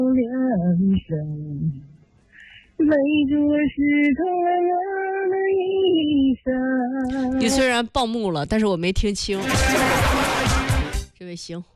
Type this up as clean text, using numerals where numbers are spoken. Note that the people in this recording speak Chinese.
两声，泪珠是他的衣裳。 你虽然报幕了，但是我没听清。这位行。